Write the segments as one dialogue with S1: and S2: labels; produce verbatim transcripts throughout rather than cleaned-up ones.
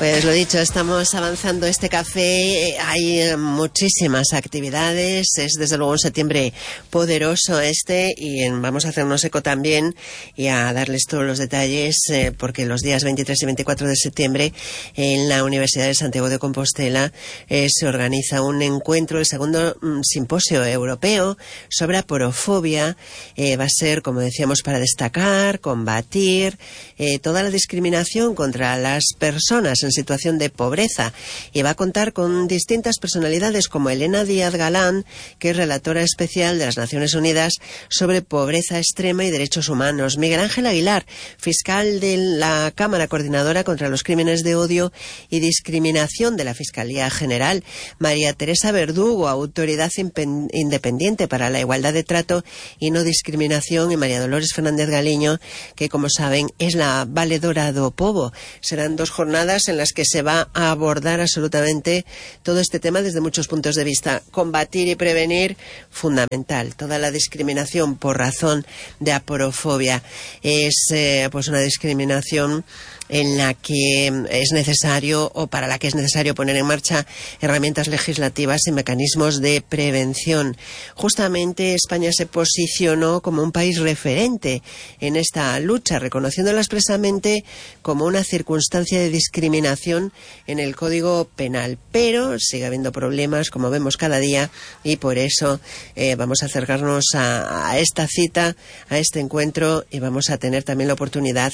S1: Pues lo dicho, estamos avanzando este café, hay muchísimas actividades, es desde luego un septiembre poderoso este y vamos a hacernos eco también y a darles todos los detalles eh, porque los días veintitrés y veinticuatro de septiembre en la Universidad de Santiago de Compostela eh, se organiza un encuentro, el segundo mm, simposio europeo sobre aporofobia. Eh, va a ser, como decíamos, para destacar, combatir eh, toda la discriminación contra las personas en situación de pobreza, y va a contar con distintas personalidades como Elena Díaz Galán, que es relatora especial de las Naciones Unidas sobre pobreza extrema y derechos humanos, Miguel Ángel Aguilar, fiscal de la Cámara Coordinadora contra los Crímenes de Odio y Discriminación de la Fiscalía General, María Teresa Verdugo, Autoridad Independiente para la Igualdad de Trato y No Discriminación, y María Dolores Fernández Galiño, que como saben es la valedora do povo. Serán dos jornadas en las que se va a abordar absolutamente todo este tema desde muchos puntos de vista. Combatir y prevenir, fundamental. Toda la discriminación por razón de aporofobia es eh, pues una discriminación en la que es necesario o para la que es necesario poner en marcha herramientas legislativas y mecanismos de prevención. Justamente España se posicionó como un país referente en esta lucha, reconociéndola expresamente como una circunstancia de discriminación en el Código Penal. Pero sigue habiendo problemas, como vemos cada día, y por eso eh, vamos a acercarnos a, a esta cita, a este encuentro, y vamos a tener también la oportunidad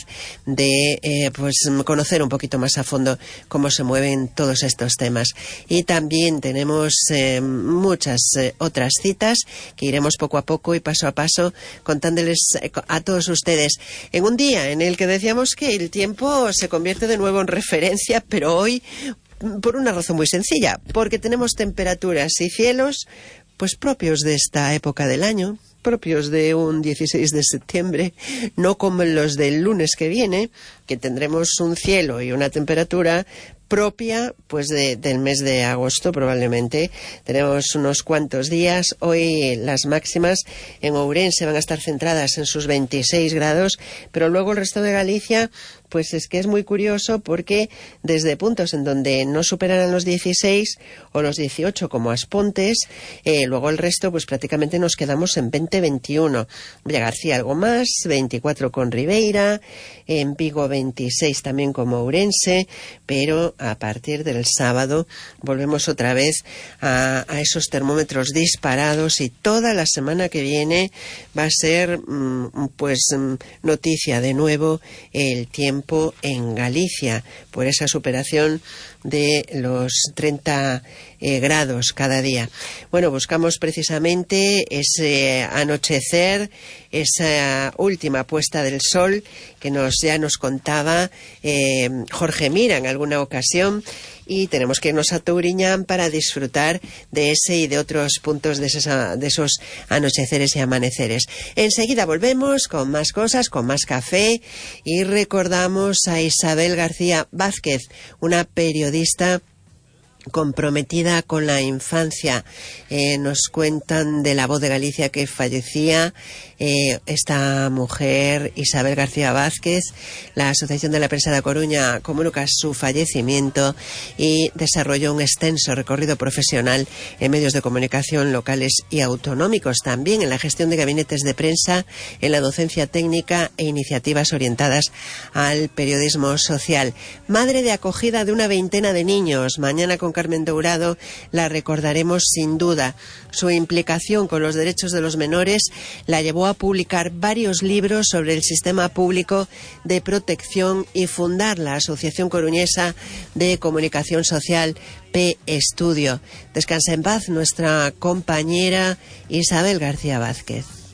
S1: de eh, pues conocer un poquito más a fondo cómo se mueven todos estos temas. Y también tenemos eh, muchas eh, otras citas que iremos poco a poco y paso a paso contándoles eh, a todos ustedes en un día en el que decíamos que el tiempo se convierte de nuevo en referencia, pero hoy por una razón muy sencilla, porque tenemos temperaturas y cielos pues propios de esta época del año, propios de un dieciséis de septiembre, no como los del lunes que viene, que tendremos un cielo y una temperatura propia pues de, del mes de agosto probablemente. Tenemos unos cuantos días. Hoy las máximas en Ourense van a estar centradas en sus veintiséis grados, pero luego el resto de Galicia pues es que es muy curioso porque desde puntos en donde no superarán los dieciséis o los dieciocho como Aspontes, eh, luego el resto pues prácticamente nos quedamos en veinte veintiuno. Villa García algo más, veinticuatro con Ribeira, en Vigo veintiséis también como Ourense, pero a partir del sábado volvemos otra vez a, a esos termómetros disparados, y toda la semana que viene va a ser mm, pues mm, noticia de nuevo el tiempo en Galicia por esa superación de los treinta eh, grados cada día. Bueno, buscamos precisamente ese anochecer, esa última puesta del sol que nos ya nos contaba eh, Jorge Mira en alguna ocasión, y tenemos que irnos a Touriñán para disfrutar de ese y de otros puntos de esos, de esos anocheceres y amaneceres. Enseguida volvemos con más cosas, con más café, y recordamos a Isabel García Vázquez, una periodista comprometida con la infancia. Eh, nos cuentan de La Voz de Galicia que fallecía eh, esta mujer, Isabel García Vázquez. La Asociación de la Prensa de A Coruña comunica su fallecimiento y desarrolló un extenso recorrido profesional en medios de comunicación locales y autonómicos, también en la gestión de gabinetes de prensa, en la docencia técnica e iniciativas orientadas al periodismo social. Madre de acogida de una veintena de niños. Mañana con Carmen Dourado la recordaremos sin duda. Su implicación con los derechos de los menores la llevó a publicar varios libros sobre el sistema público de protección y fundar la Asociación Coruñesa de Comunicación Social P Estudio. Descansa en paz nuestra compañera Isabel García Vázquez.